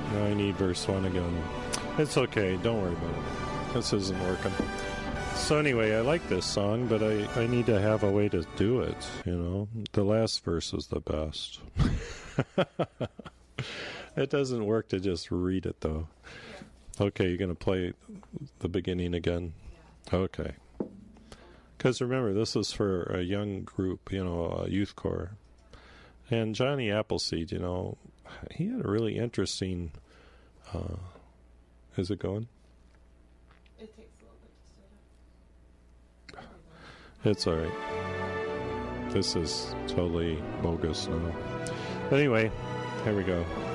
Now I need verse 1 again. It's okay. Don't worry about it. This isn't working. So anyway, I like this song, but I need to have a way to do it, you know. The last verse is the best. It doesn't work to just read it, though. Okay, you're going to play the beginning again? Okay. Because remember, this is for a young group, you know, a youth choir. And Johnny Appleseed, you know, he had a really interesting... is it going? It takes a little bit to set up. It's all right. This is totally bogus now. But anyway, here we go.